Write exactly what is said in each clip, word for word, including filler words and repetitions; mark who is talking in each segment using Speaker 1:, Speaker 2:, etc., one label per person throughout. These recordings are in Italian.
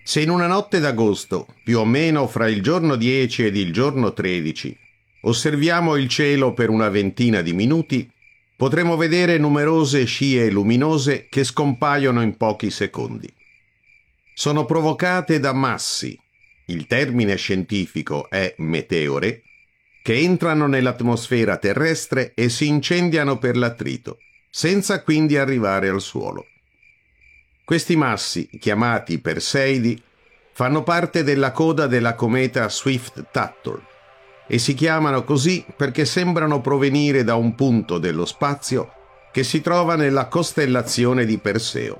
Speaker 1: Se in una notte d'agosto, più o meno fra il giorno dieci ed il giorno tredici, osserviamo il cielo per una ventina di minuti, potremo vedere numerose scie luminose che scompaiono in pochi secondi. Sono provocate da massi, il termine scientifico è meteore, che entrano nell'atmosfera terrestre e si incendiano per l'attrito, senza quindi arrivare al suolo. Questi massi, chiamati Perseidi, fanno parte della coda della cometa Swift-Tuttle e si chiamano così perché sembrano provenire da un punto dello spazio che si trova nella costellazione di Perseo.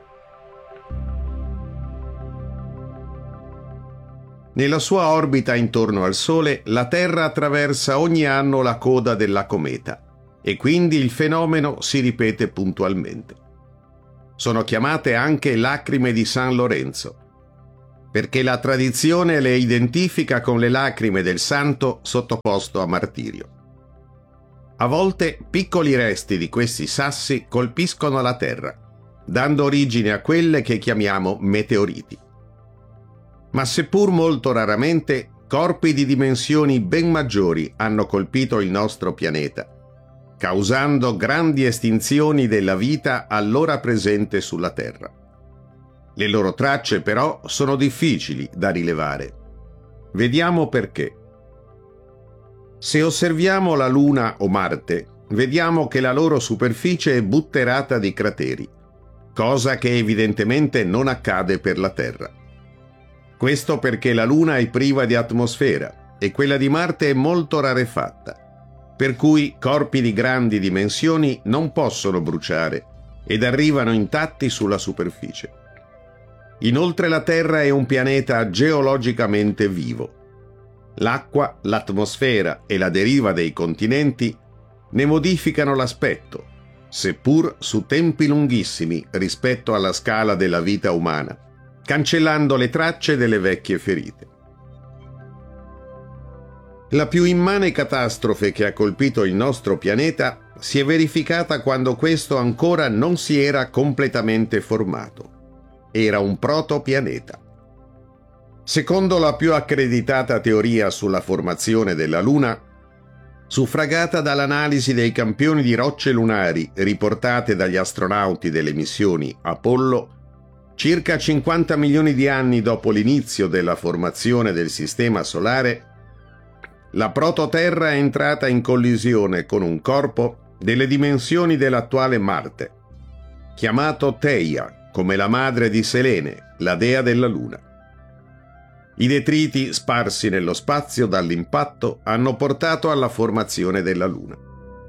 Speaker 1: Nella sua orbita intorno al Sole, la Terra attraversa ogni anno la coda della cometa e quindi il fenomeno si ripete puntualmente. Sono chiamate anche lacrime di San Lorenzo, perché la tradizione le identifica con le lacrime del santo sottoposto a martirio. A volte piccoli resti di questi sassi colpiscono la Terra, dando origine a quelle che chiamiamo meteoriti. Ma seppur molto raramente, corpi di dimensioni ben maggiori hanno colpito il nostro pianeta, causando grandi estinzioni della vita allora presente sulla Terra. Le loro tracce, però, sono difficili da rilevare. Vediamo perché. Se osserviamo la Luna o Marte, vediamo che la loro superficie è butterata di crateri, cosa che evidentemente non accade per la Terra. Questo perché la Luna è priva di atmosfera e quella di Marte è molto rarefatta, per cui corpi di grandi dimensioni non possono bruciare ed arrivano intatti sulla superficie. Inoltre la Terra è un pianeta geologicamente vivo. L'acqua, l'atmosfera e la deriva dei continenti ne modificano l'aspetto, seppur su tempi lunghissimi rispetto alla scala della vita umana, cancellando le tracce delle vecchie ferite. La più immane catastrofe che ha colpito il nostro pianeta si è verificata quando questo ancora non si era completamente formato. Era un protopianeta. Secondo la più accreditata teoria sulla formazione della Luna, suffragata dall'analisi dei campioni di rocce lunari riportate dagli astronauti delle missioni Apollo, circa cinquanta milioni di anni dopo l'inizio della formazione del Sistema Solare, la prototerra è entrata in collisione con un corpo delle dimensioni dell'attuale Marte, chiamato Theia, come la madre di Selene, la dea della Luna. I detriti sparsi nello spazio dall'impatto hanno portato alla formazione della Luna.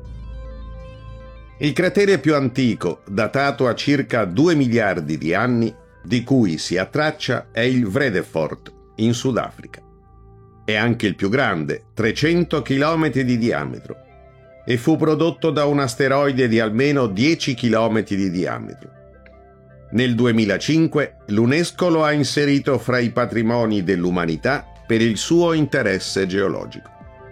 Speaker 1: Il cratere più antico, datato a circa due miliardi di anni, di cui si ha traccia, è il Vredefort, in Sudafrica. È anche il più grande, trecento chilometri di diametro, e fu prodotto da un asteroide di almeno dieci chilometri di diametro. Nel duemilacinque l'UNESCO lo ha inserito fra i patrimoni dell'umanità per il suo interesse geologico.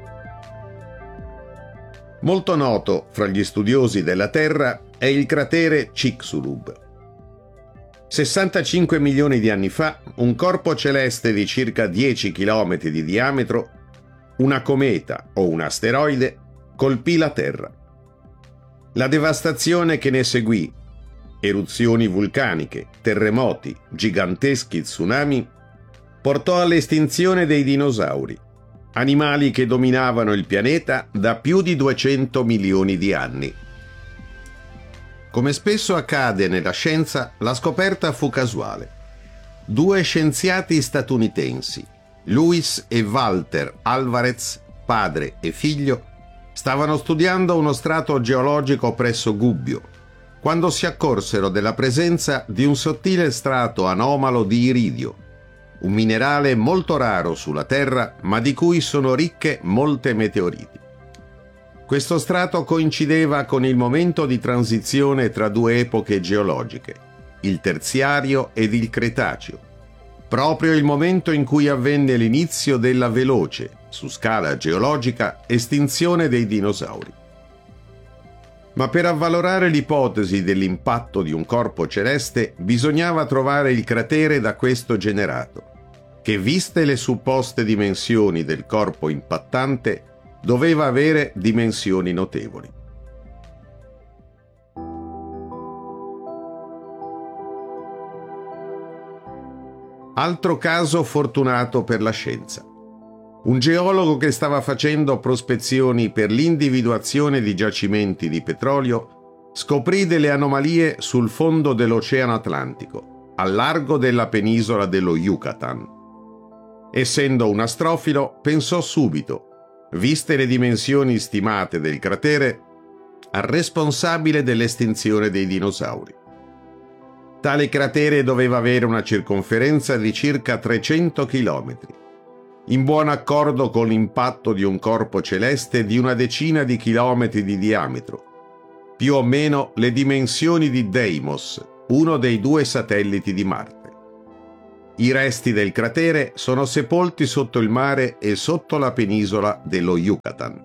Speaker 1: Molto noto fra gli studiosi della Terra è il cratere Chicxulub. sessantacinque milioni di anni fa, un corpo celeste di circa dieci chilometri di diametro, una cometa o un asteroide, colpì la Terra. La devastazione che ne seguì, eruzioni vulcaniche, terremoti, giganteschi tsunami, portò all'estinzione dei dinosauri, animali che dominavano il pianeta da più di duecento milioni di anni. Come spesso accade nella scienza, la scoperta fu casuale. Due scienziati statunitensi, Luis e Walter Alvarez, padre e figlio, stavano studiando uno strato geologico presso Gubbio, quando si accorsero della presenza di un sottile strato anomalo di iridio, un minerale molto raro sulla Terra, ma di cui sono ricche molte meteoriti. Questo strato coincideva con il momento di transizione tra due epoche geologiche, il Terziario ed il Cretaceo, proprio il momento in cui avvenne l'inizio della veloce, su scala geologica, estinzione dei dinosauri. Ma per avvalorare l'ipotesi dell'impatto di un corpo celeste bisognava trovare il cratere da questo generato, che, viste le supposte dimensioni del corpo impattante, doveva avere dimensioni notevoli. Altro caso fortunato per la scienza. Un geologo che stava facendo prospezioni per l'individuazione di giacimenti di petrolio scoprì delle anomalie sul fondo dell'Oceano Atlantico, al largo della penisola dello Yucatan. Essendo un astrofilo, pensò subito, viste le dimensioni stimate del cratere, al responsabile dell'estinzione dei dinosauri. Tale cratere doveva avere una circonferenza di circa trecento chilometri, in buon accordo con l'impatto di un corpo celeste di una decina di chilometri di diametro, più o meno le dimensioni di Deimos, uno dei due satelliti di Marte. I resti del cratere sono sepolti sotto il mare e sotto la penisola dello Yucatan.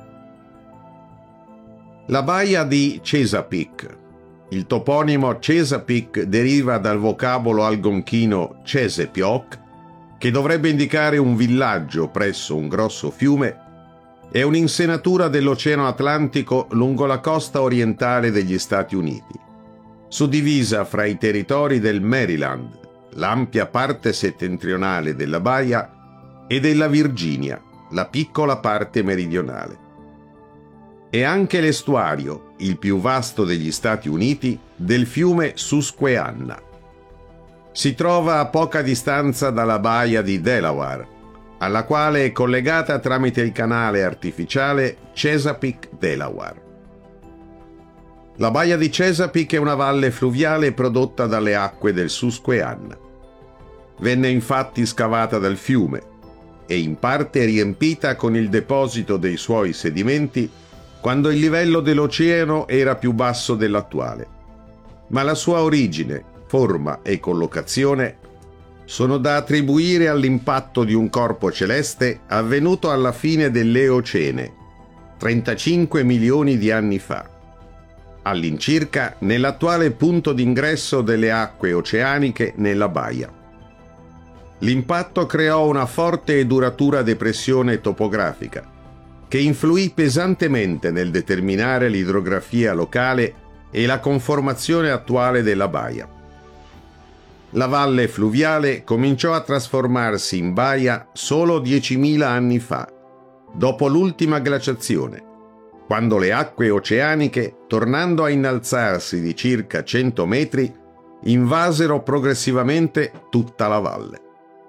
Speaker 1: La baia di Chesapeake. Il toponimo Chesapeake deriva dal vocabolo algonchino Chesapeake, che dovrebbe indicare un villaggio presso un grosso fiume. È un'insenatura dell'Oceano Atlantico lungo la costa orientale degli Stati Uniti, suddivisa fra i territori del Maryland, l'ampia parte settentrionale della baia, e della Virginia, la piccola parte meridionale. È anche l'estuario, il più vasto degli Stati Uniti, del fiume Susquehanna. Si trova a poca distanza dalla baia di Delaware, alla quale è collegata tramite il canale artificiale Chesapeake-Delaware. La baia di Chesapeake è una valle fluviale prodotta dalle acque del Susquehanna. Venne infatti scavata dal fiume e in parte riempita con il deposito dei suoi sedimenti quando il livello dell'oceano era più basso dell'attuale, ma la sua origine, forma e collocazione sono da attribuire all'impatto di un corpo celeste avvenuto alla fine dell'Eocene, trentacinque milioni di anni fa, all'incirca nell'attuale punto d'ingresso delle acque oceaniche nella baia. L'impatto creò una forte e duratura depressione topografica, che influì pesantemente nel determinare l'idrografia locale e la conformazione attuale della baia. La valle fluviale cominciò a trasformarsi in baia solo diecimila anni fa, dopo l'ultima glaciazione, quando le acque oceaniche, tornando a innalzarsi di circa cento metri, invasero progressivamente tutta la valle.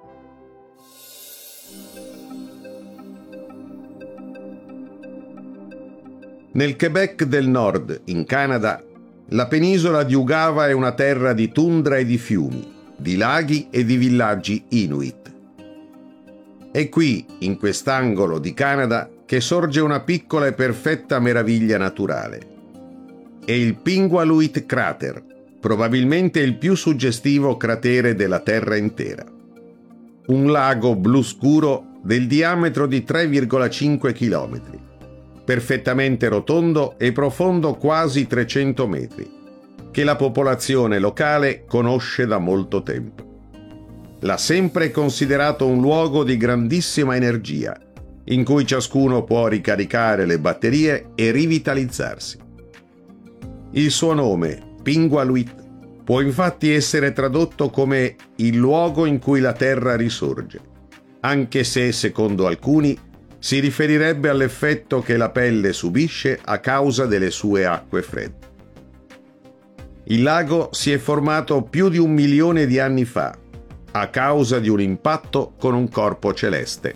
Speaker 1: Nel Quebec del Nord, in Canada, la penisola di Ungava è una terra di tundra e di fiumi, di laghi e di villaggi Inuit. È qui, in quest'angolo di Canada, che sorge una piccola e perfetta meraviglia naturale. È il Pingualuit Crater, probabilmente il più suggestivo cratere della Terra intera. Un lago blu scuro del diametro di tre virgola cinque chilometri, perfettamente rotondo e profondo quasi trecento metri, che la popolazione locale conosce da molto tempo. L'ha sempre considerato un luogo di grandissima energia, in cui ciascuno può ricaricare le batterie e rivitalizzarsi. Il suo nome, Pingualuit, può infatti essere tradotto come il luogo in cui la terra risorge, anche se, secondo alcuni, si riferirebbe all'effetto che la pelle subisce a causa delle sue acque fredde. Il lago si è formato più di un milione di anni fa, a causa di un impatto con un corpo celeste.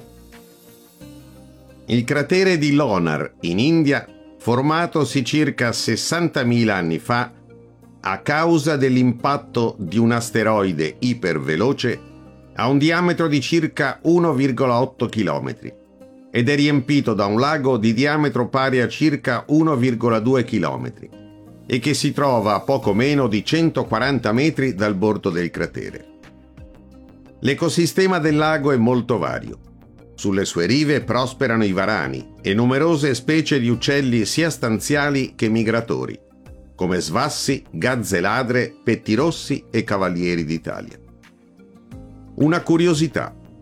Speaker 1: Il cratere di Lonar, in India, formatosi circa sessantamila anni fa, a causa dell'impatto di un asteroide iperveloce, ha un diametro di circa uno virgola otto chilometri ed è riempito da un lago di diametro pari a circa uno virgola due chilometri e che si trova a poco meno di centoquaranta metri dal bordo del cratere. L'ecosistema del lago è molto vario. Sulle sue rive prosperano i varani e numerose specie di uccelli sia stanziali che migratori, come svassi, gazze ladre, pettirossi e cavalieri d'Italia. Una curiosità: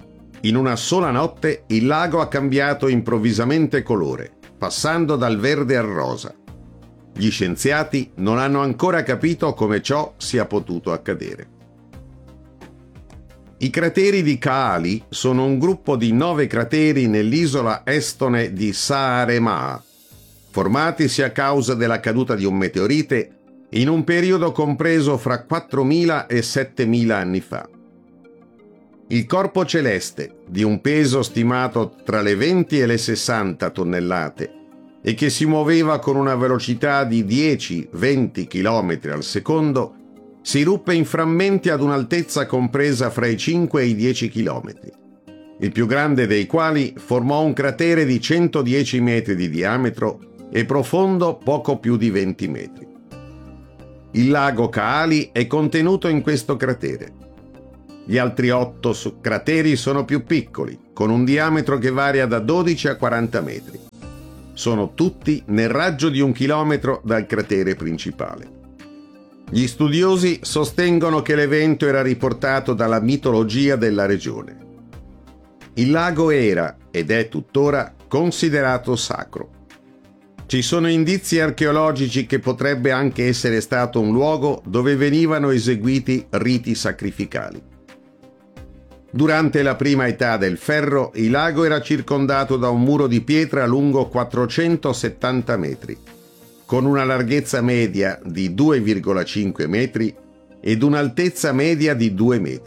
Speaker 1: In una sola notte il lago ha cambiato improvvisamente colore, passando dal verde al rosa. Gli scienziati non hanno ancora capito come ciò sia potuto accadere. I crateri di Kaali sono un gruppo di nove crateri nell'isola estone di Saaremaa, formatisi a causa della caduta di un meteorite in un periodo compreso fra quattromila e settemila anni fa. Il corpo celeste, di un peso stimato tra le venti e le sessanta tonnellate e che si muoveva con una velocità di dieci venti chilometri al secondo, si ruppe in frammenti ad un'altezza compresa fra i cinque e i dieci chilometri, il più grande dei quali formò un cratere di centodieci metri di diametro e profondo poco più di venti metri. Il lago Kaali è contenuto in questo cratere. Gli altri otto crateri sono più piccoli, con un diametro che varia da dodici a quaranta metri. Sono tutti nel raggio di un chilometro dal cratere principale. Gli studiosi sostengono che l'evento era riportato dalla mitologia della regione. Il lago era, ed è tuttora, considerato sacro. Ci sono indizi archeologici che potrebbe anche essere stato un luogo dove venivano eseguiti riti sacrificali. Durante la prima età del ferro, il lago era circondato da un muro di pietra lungo quattrocentosettanta metri, con una larghezza media di due virgola cinque metri ed un'altezza media di due metri.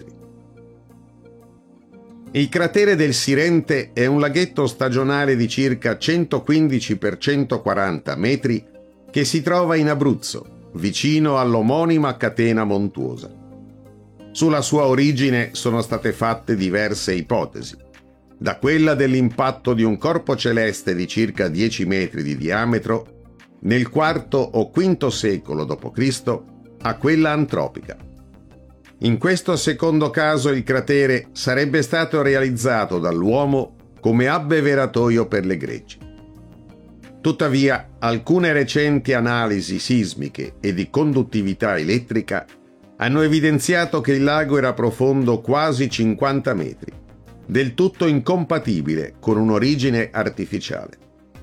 Speaker 1: Il cratere del Sirente è un laghetto stagionale di circa centoquindici per centoquaranta metri che si trova in Abruzzo, vicino all'omonima catena montuosa. Sulla sua origine sono state fatte diverse ipotesi, da quella dell'impatto di un corpo celeste di circa dieci metri di diametro nel quarto o quinto secolo dopo Cristo a quella antropica. In questo secondo caso il cratere sarebbe stato realizzato dall'uomo come abbeveratoio per le greggi. Tuttavia, alcune recenti analisi sismiche e di conduttività elettrica hanno evidenziato che il lago era profondo quasi cinquanta metri, del tutto incompatibile con un'origine artificiale.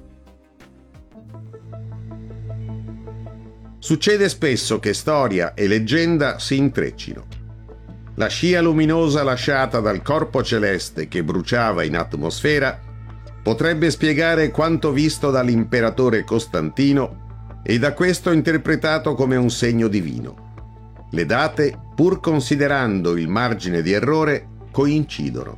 Speaker 1: Succede spesso che storia e leggenda si intreccino. La scia luminosa lasciata dal corpo celeste che bruciava in atmosfera potrebbe spiegare quanto visto dall'imperatore Costantino e da questo interpretato come un segno divino. Le date, pur considerando il margine di errore, coincidono.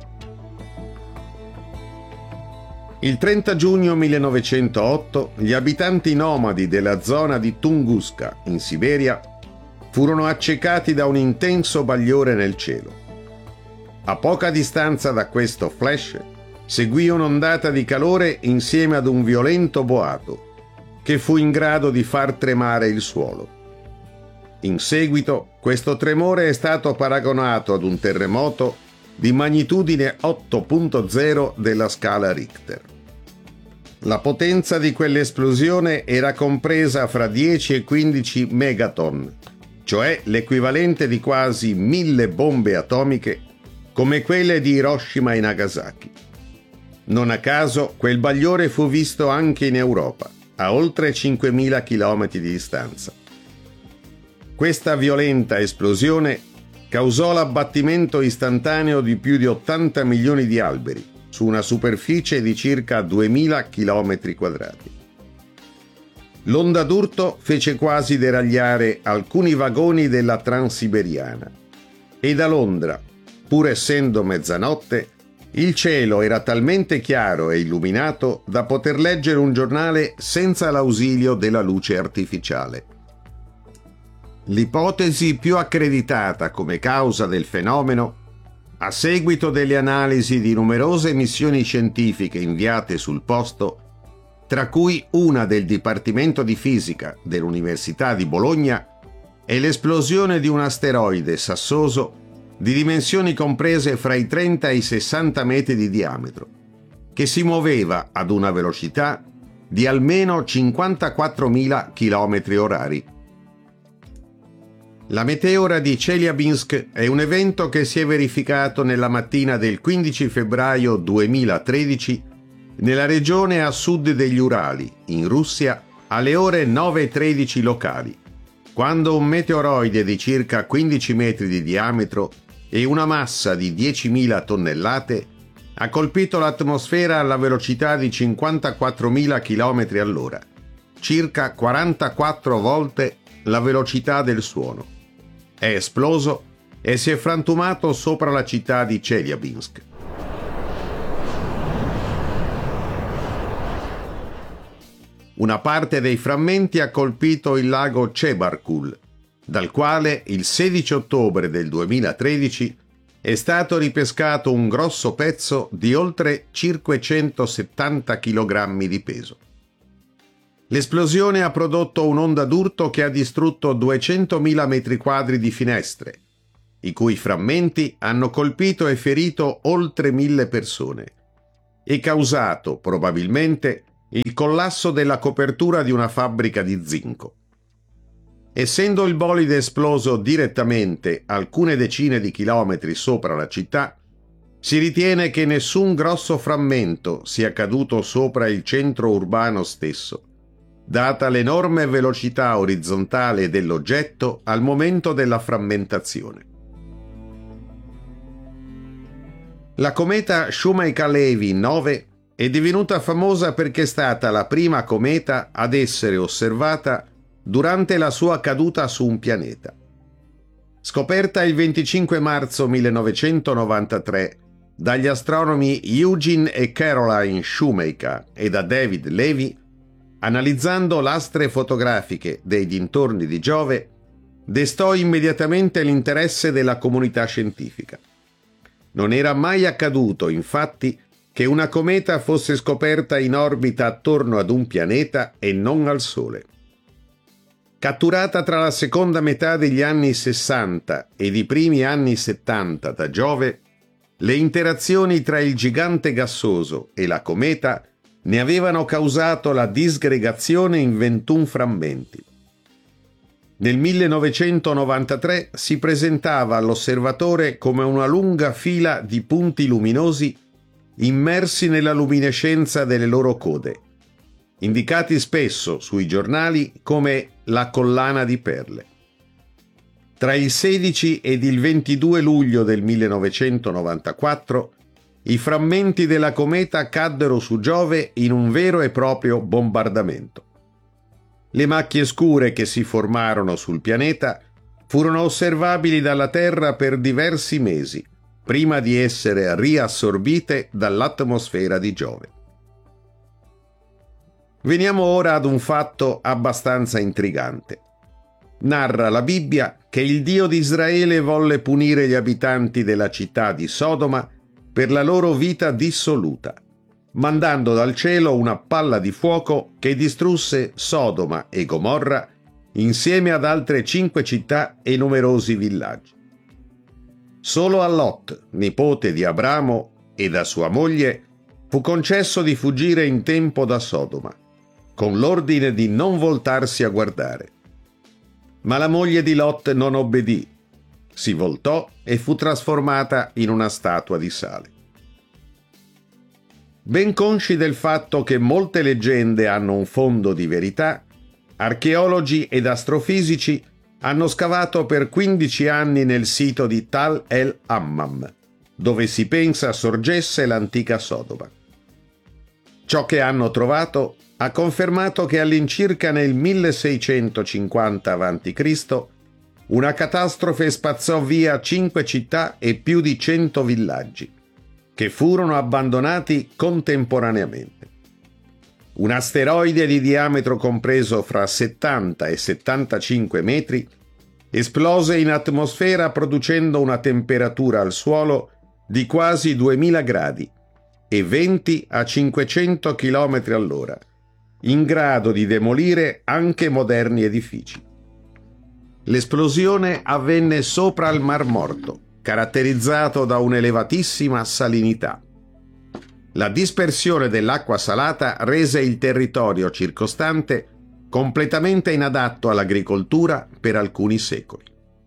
Speaker 1: Il trenta giugno millenovecentootto gli abitanti nomadi della zona di Tunguska, in Siberia, furono accecati da un intenso bagliore nel cielo. A poca distanza da questo flash seguì un'ondata di calore insieme ad un violento boato che fu in grado di far tremare il suolo. In seguito, questo tremore è stato paragonato ad un terremoto di magnitudine otto punto zero della scala Richter. La potenza di quell'esplosione era compresa fra dieci e quindici megaton, cioè l'equivalente di quasi mille bombe atomiche come quelle di Hiroshima e Nagasaki. Non a caso, quel bagliore fu visto anche in Europa, a oltre cinquemila chilometri di distanza. Questa violenta esplosione causò l'abbattimento istantaneo di più di ottanta milioni di alberi su una superficie di circa duemila chilometri quadrati. L'onda d'urto fece quasi deragliare alcuni vagoni della Transiberiana e da Londra, pur essendo mezzanotte, il cielo era talmente chiaro e illuminato da poter leggere un giornale senza l'ausilio della luce artificiale. L'ipotesi più accreditata come causa del fenomeno, a seguito delle analisi di numerose missioni scientifiche inviate sul posto, tra cui una del Dipartimento di Fisica dell'Università di Bologna, è l'esplosione di un asteroide sassoso di dimensioni comprese fra i trenta e i sessanta metri di diametro, che si muoveva ad una velocità di almeno cinquantaquattromila chilometri orari. La meteora di Chelyabinsk è un evento che si è verificato nella mattina del quindici febbraio duemilatredici nella regione a sud degli Urali, in Russia, alle ore nove e tredici locali, quando un meteoroide di circa quindici metri di diametro e una massa di diecimila tonnellate ha colpito l'atmosfera alla velocità di cinquantaquattromila chilometri all'ora, circa quarantaquattro volte la velocità del suono. È esploso e si è frantumato sopra la città di Chelyabinsk. Una parte dei frammenti ha colpito il lago Chebarkul, dal quale il sedici ottobre del duemilatredici è stato ripescato un grosso pezzo di oltre cinquecentosettanta chilogrammi di peso. L'esplosione ha prodotto un'onda d'urto che ha distrutto duecentomila metri quadri di finestre, i cui frammenti hanno colpito e ferito oltre mille persone, e causato, probabilmente, il collasso della copertura di una fabbrica di zinco. Essendo il bolide esploso direttamente alcune decine di chilometri sopra la città, si ritiene che nessun grosso frammento sia caduto sopra il centro urbano stesso, data l'enorme velocità orizzontale dell'oggetto al momento della frammentazione. La cometa Shumaika-Levy nove è divenuta famosa perché è stata la prima cometa ad essere osservata durante la sua caduta su un pianeta. Scoperta il venticinque marzo millenovecentonovantatré dagli astronomi Eugene e Caroline Shoemaker e da David Levy, analizzando lastre fotografiche dei dintorni di Giove, destò immediatamente l'interesse della comunità scientifica. Non era mai accaduto, infatti, che una cometa fosse scoperta in orbita attorno ad un pianeta e non al Sole. Catturata tra la seconda metà degli anni sessanta ed i primi anni settanta da Giove, le interazioni tra il gigante gassoso e la cometa ne avevano causato la disgregazione in ventuno frammenti. Nel millenovecentonovantatré si presentava all'osservatore come una lunga fila di punti luminosi immersi nella luminescenza delle loro code, indicati spesso sui giornali come la collana di perle. Tra il sedici ed il ventidue luglio del millenovecentonovantaquattro i frammenti della cometa caddero su Giove in un vero e proprio bombardamento. Le macchie scure che si formarono sul pianeta furono osservabili dalla Terra per diversi mesi, prima di essere riassorbite dall'atmosfera di Giove. Veniamo ora ad un fatto abbastanza intrigante. Narra la Bibbia che il Dio di Israele volle punire gli abitanti della città di Sodoma per la loro vita dissoluta, mandando dal cielo una palla di fuoco che distrusse Sodoma e Gomorra insieme ad altre cinque città e numerosi villaggi. Solo a Lot, nipote di Abramo, e da sua moglie fu concesso di fuggire in tempo da Sodoma, con l'ordine di non voltarsi a guardare. Ma la moglie di Lot non obbedì, si voltò e fu trasformata in una statua di sale. Ben consci del fatto che molte leggende hanno un fondo di verità, archeologi ed astrofisici hanno scavato per quindici anni nel sito di Tal el-Hammam, dove si pensa sorgesse l'antica Sodoma. Ciò che hanno trovato ha confermato che all'incirca nel milleseicentocinquanta avanti Cristo una catastrofe spazzò via cinque città e più di cento villaggi, che furono abbandonati contemporaneamente. Un asteroide di diametro compreso fra settanta e settantacinque metri esplose in atmosfera producendo una temperatura al suolo di quasi duemila gradi e venti a cinquecento chilometri all'ora, in grado di demolire anche moderni edifici. L'esplosione avvenne sopra il Mar Morto, caratterizzato da un'elevatissima salinità. La dispersione dell'acqua salata rese il territorio circostante completamente inadatto all'agricoltura per alcuni secoli.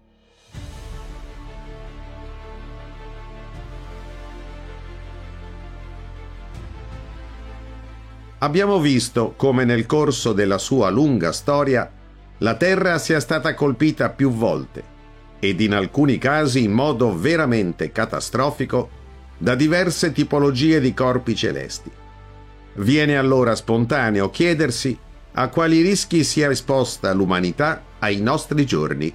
Speaker 1: Abbiamo visto come nel corso della sua lunga storia la Terra sia stata colpita più volte, ed in alcuni casi in modo veramente catastrofico, da diverse tipologie di corpi celesti. Viene allora spontaneo chiedersi a quali rischi sia esposta l'umanità ai nostri giorni.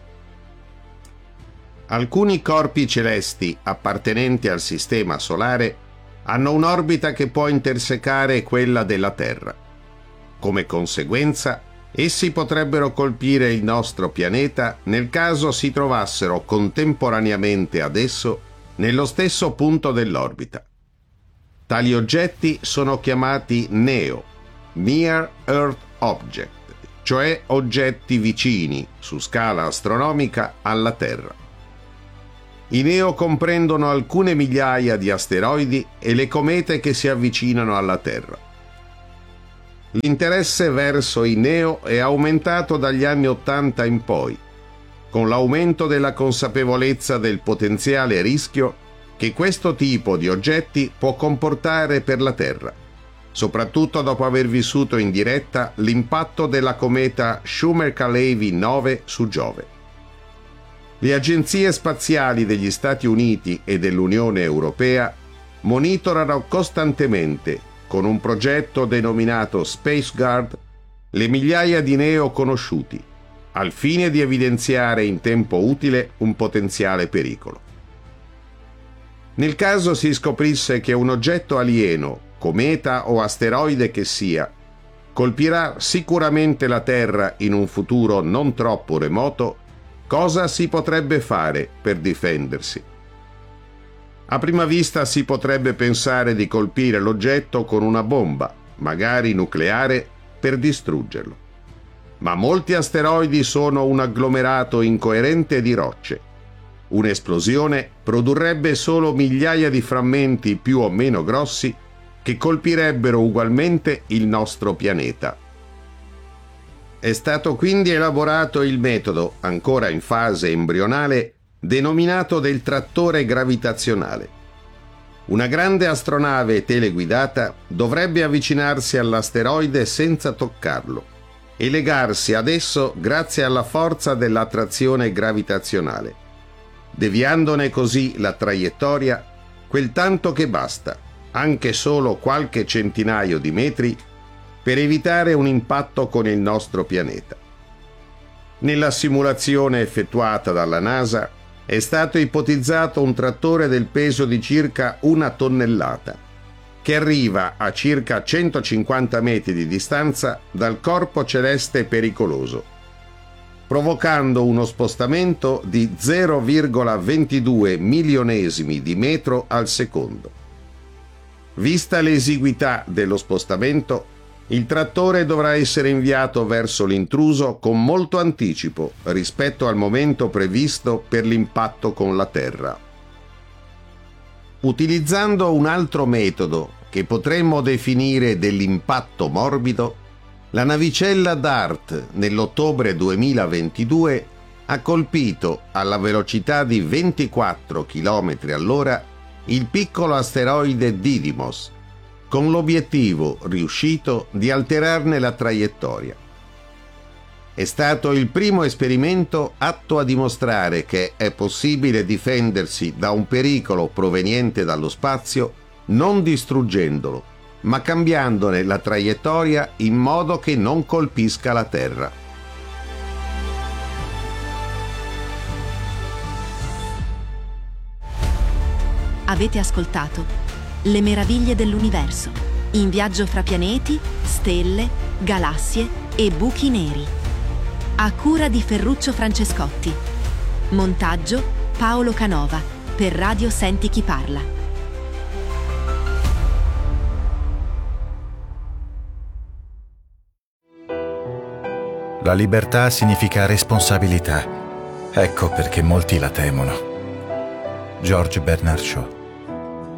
Speaker 1: Alcuni corpi celesti appartenenti al Sistema Solare hanno un'orbita che può intersecare quella della Terra. Come conseguenza, essi potrebbero colpire il nostro pianeta nel caso si trovassero contemporaneamente ad esso nello stesso punto dell'orbita. Tali oggetti sono chiamati NEO, Near Earth Object, cioè oggetti vicini, su scala astronomica, alla Terra. I NEO comprendono alcune migliaia di asteroidi e le comete che si avvicinano alla Terra. L'interesse verso i NEO è aumentato dagli anni Ottanta in poi, con l'aumento della consapevolezza del potenziale rischio che questo tipo di oggetti può comportare per la Terra, soprattutto dopo aver vissuto in diretta l'impatto della cometa Shoemaker-Levy nove su Giove. Le agenzie spaziali degli Stati Uniti e dell'Unione Europea monitorano costantemente, con un progetto denominato Space Guard, le migliaia di NEO conosciuti, al fine di evidenziare in tempo utile un potenziale pericolo. Nel caso si scoprisse che un oggetto alieno, cometa o asteroide che sia, colpirà sicuramente la Terra in un futuro non troppo remoto, cosa si potrebbe fare per difendersi? A prima vista si potrebbe pensare di colpire l'oggetto con una bomba, magari nucleare, per distruggerlo. Ma molti asteroidi sono un agglomerato incoerente di rocce. Un'esplosione produrrebbe solo migliaia di frammenti più o meno grossi che colpirebbero ugualmente il nostro pianeta. È stato quindi elaborato il metodo, ancora in fase embrionale, denominato del trattore gravitazionale. Una grande astronave teleguidata dovrebbe avvicinarsi all'asteroide senza toccarlo e legarsi ad esso grazie alla forza dell'attrazione gravitazionale, deviandone così la traiettoria quel tanto che basta, anche solo qualche centinaio di metri, per evitare un impatto con il nostro pianeta. Nella simulazione effettuata dalla NASA è stato ipotizzato un trattore del peso di circa una tonnellata, che arriva a circa centocinquanta metri di distanza dal corpo celeste pericoloso, provocando uno spostamento di zero virgola ventidue milionesimi di metro al secondo. Vista l'esiguità dello spostamento, il trattore dovrà essere inviato verso l'intruso con molto anticipo rispetto al momento previsto per l'impatto con la Terra. Utilizzando un altro metodo che potremmo definire dell'impatto morbido, la navicella DART nell'ottobre duemilaventidue ha colpito alla velocità di ventiquattro chilometri all'ora il piccolo asteroide Didymos, con l'obiettivo riuscito di alterarne la traiettoria. È stato il primo esperimento atto a dimostrare che è possibile difendersi da un pericolo proveniente dallo spazio non distruggendolo, ma cambiandone la traiettoria in modo che non colpisca la Terra.
Speaker 2: Avete ascoltato Le meraviglie dell'universo, in viaggio fra pianeti, stelle, galassie e buchi neri. A cura di Ferruccio Francescotti. Montaggio Paolo Canova per Radio Senti Chi Parla.
Speaker 3: La libertà significa responsabilità. Ecco perché molti la temono. George Bernard Shaw.